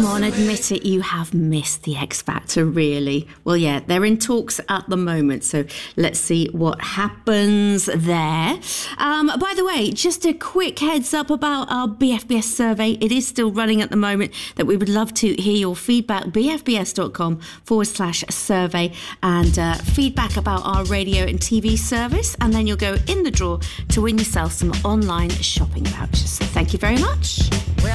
Come on, admit it, you have missed the X Factor, really. Well, yeah, they're in talks at the moment, so let's see what happens there. By the way, just a quick heads up about our BFBS survey. It is still running at the moment, that we would love to hear your feedback. bfbs.com/survey and feedback about our radio and TV service, and then you'll go in the draw to win yourself some online shopping vouchers. So thank you very much.